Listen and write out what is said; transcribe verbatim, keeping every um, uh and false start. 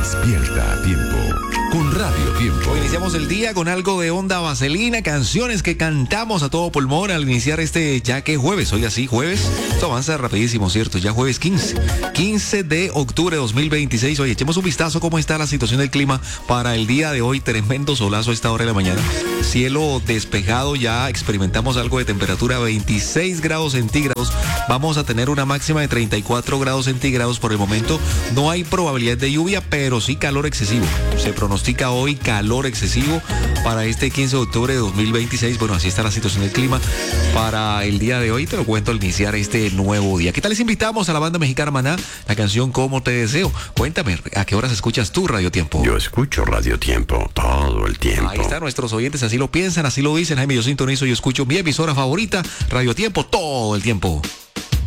Despierta a tiempo con Radio Tiempo. Hoy iniciamos el día con algo de onda vaselina, canciones que cantamos a todo pulmón al iniciar este ya que jueves, hoy así jueves, esto avanza rapidísimo, ¿cierto? Ya jueves quince, quince de octubre de dos mil veintiséis. Oye, echemos un vistazo cómo está la situación del clima para el día de hoy. Tremendo solazo a esta hora de la mañana, cielo despejado, ya experimentamos algo de temperatura, veintiséis grados centígrados, vamos a tener una máxima de treinta y cuatro grados centígrados por el momento. No hay probabilidad de lluvia, pero sí calor excesivo. Se pronostica hoy calor excesivo para este quince de octubre de dos mil veintiséis. Bueno, así está la situación del clima para el día de hoy. Te lo cuento al iniciar este nuevo día. ¿Qué tal les invitamos a la banda mexicana Maná? La canción Cómo te deseo. Cuéntame, ¿a qué horas escuchas tú Radio Tiempo? Yo escucho Radio Tiempo todo el tiempo. Ahí están nuestros oyentes, así lo piensan, así lo dicen. Jaime, yo sintonizo y escucho mi emisora favorita, Radio Tiempo, todo el tiempo.